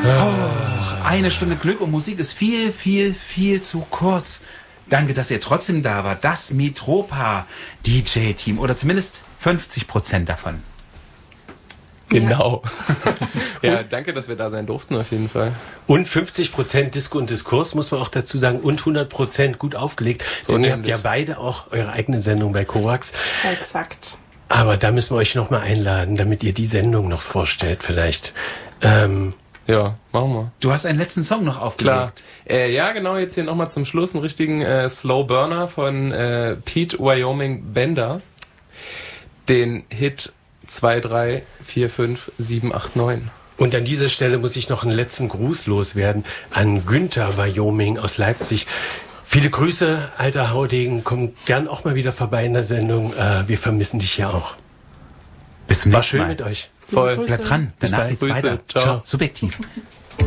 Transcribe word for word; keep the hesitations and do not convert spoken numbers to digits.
Oh, eine Stunde Glück und Musik ist viel, viel, viel zu kurz. Danke, dass ihr trotzdem da wart. Das Mitropa D J-Team. Oder zumindest fünfzig Prozent davon. Genau. Ja, danke, dass wir da sein durften, auf jeden Fall. Und fünfzig Prozent Disco und Diskurs, muss man auch dazu sagen, und hundert Prozent gut aufgelegt. So denn ihr habt ja beide auch eure eigene Sendung bei Korax. Exakt. Aber da müssen wir euch nochmal einladen, damit ihr die Sendung noch vorstellt vielleicht. Ähm, ja, machen wir. Du hast einen letzten Song noch aufgelegt. Klar. Äh, ja, genau, jetzt hier nochmal zum Schluss einen richtigen äh, Slow Burner von äh, Pete Wyoming Bender. Den Hit zwei drei vier fünf sieben acht neun. Und an dieser Stelle muss ich noch einen letzten Gruß loswerden an Günther Wyoming aus Leipzig. Viele Grüße, alter Haudegen. Komm gern auch mal wieder vorbei in der Sendung. Äh, wir vermissen dich ja auch. Bis zum War nächsten schön Mal. mit euch. Voll. Bleibt dran. Bis Danach bald. geht's weiter. Ciao. Subjektiv.